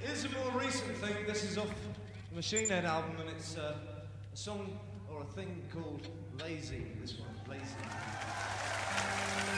Here's a more recent thing. This is off the Machine Head album, and it's a song or a thing called Lazy. This one, Lazy.